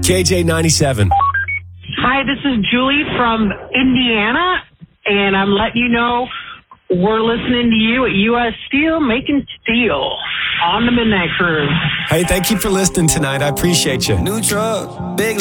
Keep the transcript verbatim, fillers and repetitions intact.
K J ninety-seven. Hi, this is Julie from Indiana, and I'm letting you know we're listening to you at U S Steel, making steel on the Midnight Cruise. Hey, thank you for listening tonight. I appreciate you. New truck, big